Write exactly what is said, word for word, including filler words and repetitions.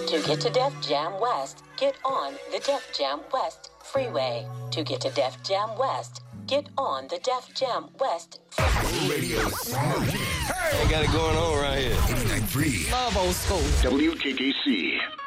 To get to Def Jam West, get on the Def Jam West Freeway. To get to Def Jam West, get on the Def Jam West Freeway. Radio smoking. Hey! They got it going on around here. eighty-nine point three. Love old school. W K K C.